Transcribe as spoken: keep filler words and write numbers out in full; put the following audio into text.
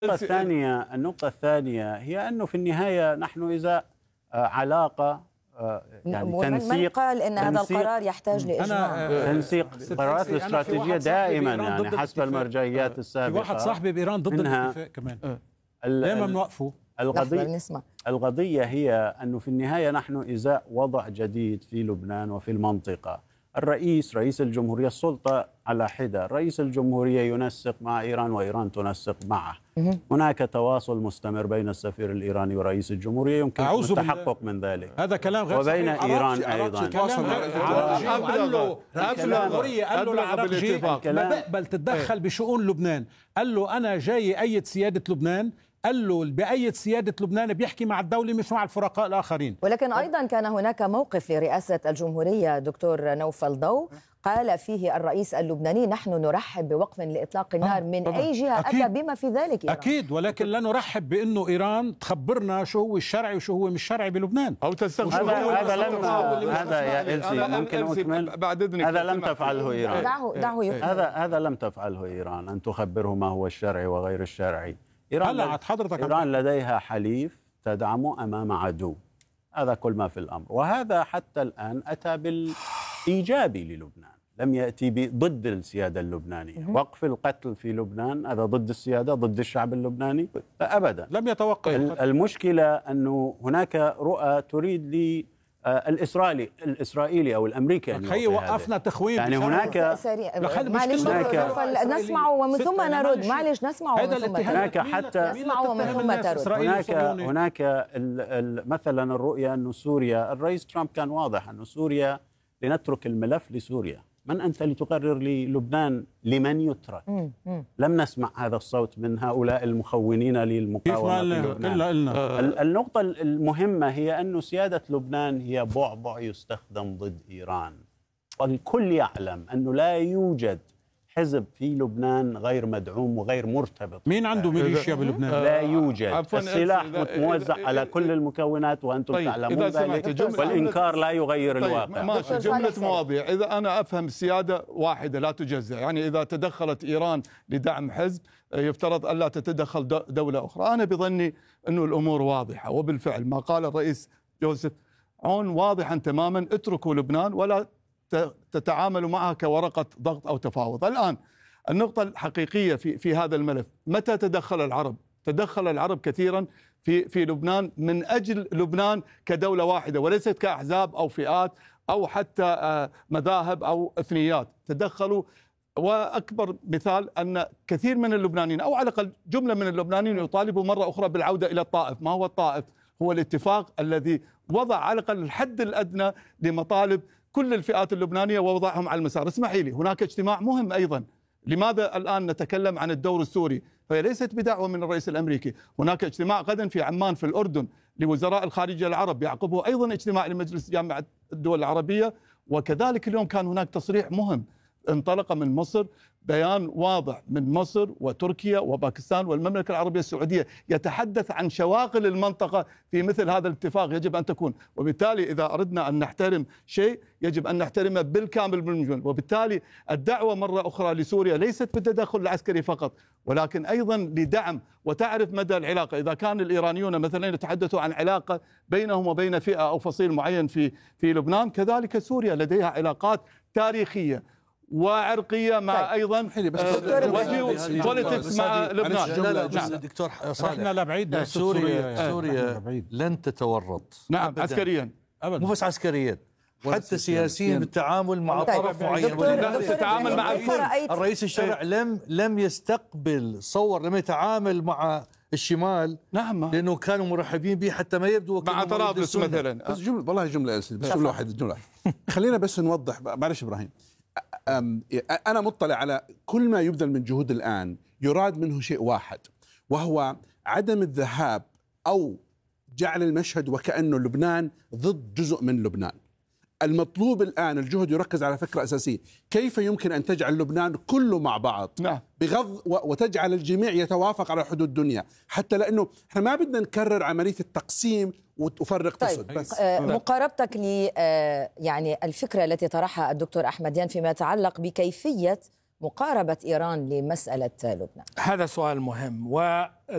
النقطة الثانية النقطة الثانية هي أنه في النهاية نحن إذا علاقة يعني تنسيق من قال أن هذا القرار يحتاج لإجماع؟ تنسيق قرارات الاستراتيجية دائما يعني حسب المرجعيات السابقة. في واحد صاحبي بإيران ضد الاتفاق كمان دائما بنوقفه. القضية القضية هي أنه في النهاية نحن إزاء وضع جديد في لبنان وفي المنطقة. الرئيس رئيس الجمهورية السلطة على حدة، رئيس الجمهورية ينسق مع إيران وإيران تنسق معه. هناك تواصل مستمر بين السفير الإيراني ورئيس الجمهورية، يمكن التحقق من ذلك. هذا كلام غير وبين صحيح. إيران أيضا قال له الجمهورية قال له العراقجي ما بقبل تتدخل بشؤون لبنان. قال له أنا جاي أيد سيادة لبنان، قال له بأيد سيادة لبنان بيحكي مع الدولة مش مع الفرقاء الآخرين. ولكن أيضا كان هناك موقف لرئاسة الجمهورية دكتور نوفل ضو قال فيه الرئيس اللبناني نحن نرحب بوقف لإطلاق النار من طبعا. أي جهة أتى بما في ذلك إيران. أكيد، ولكن لا نرحب بأنه إيران تخبرنا شو هو الشرعي وشو هو مش شرعي بلبنان أو تستغشوا. هذا هذا لم هذا يا إلسي ممكن أكمل. هذا لم تفعله إيران. دعه دعه يكمل. هذا هذا لم تفعله إيران أن تخبره ما هو الشرعي وغير الشرعي. إيران, إيران لديها حليف تدعمه أمام عدو، هذا كل ما في الأمر. وهذا حتى الآن أتى بالإيجابي للبنان، لم يأتي ضد السيادة اللبنانية. وقف القتل في لبنان هذا ضد السيادة، ضد الشعب اللبناني؟ أبدا، لم يتوقف. المشكلة أنه هناك رؤى تريد لي الإسرائيلي الإسرائيلي أو الأمريكي أن هي وقفنا تخوين يعني هناك معلش نسمع ومن ثم نرد. معلش نسمع ومن ثم هناك حتى نسمع ومن ثم ترد. هناك هناك مثلا الرؤية أن سوريا، الرئيس ترامب كان واضح أن سوريا لنترك الملف لسوريا. من أنت لتقرر للبنان لمن يترك؟ مم. مم. لم نسمع هذا الصوت من هؤلاء المخونين للمقاومة في لبنان. إلا النقطة المهمة هي أن سيادة لبنان هي بعبع يستخدم ضد إيران، والكل يعلم أنه لا يوجد حزب في لبنان غير مدعوم وغير مرتبط. مين عنده ميليشيا بلبنان؟ لا يوجد. السلاح موزع على كل المكونات وأنتم طيب تعلمون ذلك، والإنكار لا يغير طيب الواقع. ماشي، جملة مواضيع. إذا أنا أفهم السيادة واحدة لا تجزأ، يعني إذا تدخلت إيران لدعم حزب يفترض ألا تتدخل دولة أخرى. أنا بظني أنه الأمور واضحة، وبالفعل ما قال الرئيس جوزيف عون واضحا تماما: اتركوا لبنان ولا تتعاملوا معها كورقة ضغط أو تفاوض. الآن النقطة الحقيقية في في هذا الملف: متى تدخل العرب؟ تدخل العرب كثيرا في في لبنان من أجل لبنان كدولة واحدة، وليست كأحزاب أو فئات أو حتى مذاهب أو إثنيات. تدخلوا، وأكبر مثال أن كثير من اللبنانيين أو على الأقل جملة من اللبنانيين يطالبوا مرة أخرى بالعودة إلى الطائف. ما هو الطائف؟ هو الاتفاق الذي وضع على الأقل الحد الأدنى لمطالب كل الفئات اللبنانية ووضعهم على المسار. اسمحي لي، هناك اجتماع مهم أيضا. لماذا الآن نتكلم عن الدور السوري؟ فهي ليست بدعوة من الرئيس الأمريكي. هناك اجتماع غدا في عمان في الأردن لوزراء الخارجية العرب، يعقبه أيضا اجتماع لمجلس جامعة الدول العربية. وكذلك اليوم كان هناك تصريح مهم انطلق من مصر، بيان واضح من مصر وتركيا وباكستان والمملكة العربية السعودية يتحدث عن شواغل المنطقة في مثل هذا الاتفاق يجب أن تكون. وبالتالي إذا أردنا أن نحترم شيء يجب أن نحترمه بالكامل بالمجمل. وبالتالي الدعوة مرة أخرى لسوريا ليست بالتدخل العسكري فقط، ولكن أيضا لدعم وتعرف مدى العلاقة. إذا كان الإيرانيون مثلا يتحدثوا عن علاقة بينهم وبين فئة أو فصيل معين في في لبنان، كذلك سوريا لديها علاقات تاريخية وعرقية مع طيب. أيضا بوليتكس مع لبنان. لا لا نعم. دكتور صالح، احنا لا بعيد. سوريا سوريا لن تتورط نعم أبداً. عسكريا أبداً. مو بس عسكريا، حتى سياسيا بالتعامل مع طيب. طرف معين. تتعامل مع الكل. الرئيس الشرع لم لم يستقبل صور، لم يتعامل مع الشمال. نعم، لانه كانوا مرحبين به حتى ما يبدو مع طرابلس مثلا. بس جمله والله جمله بس جمله واحده جمله خلينا بس نوضح. معلش ابراهيم، أنا مطلع على كل ما يبذل من جهود الآن يراد منه شيء واحد، وهو عدم الذهاب أو جعل المشهد وكأنه لبنان ضد جزء من لبنان. المطلوب الآن الجهد يركز على فكرة أساسية: كيف يمكن أن تجعل لبنان كله مع بعض نعم. بغض وتجعل الجميع يتوافق على حدود الدنيا، حتى لأنه احنا ما بدنا نكرر عملية التقسيم وفرق تسد. طيب. بس آه مقاربتك ل آه يعني الفكرة التي طرحها الدكتور أحمديان فيما يتعلق بكيفية مقاربة إيران لمسألة لبنان، هذا سؤال مهم. و